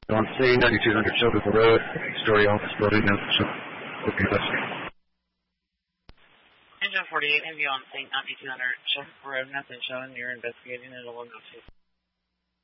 On scene, 9200 Shelbyville Road, story office building, nothing showing. Okay, that's Engine 48, heavy on scene, 9200 Shelbyville Road, nothing showing. You're investigating at 1102.